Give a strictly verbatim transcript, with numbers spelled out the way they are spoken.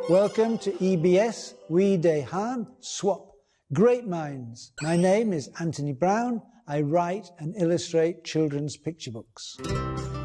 Welcome to E B S We De Haan Swap. Great minds. My name is Anthony Brown. I write and illustrate children's picture books.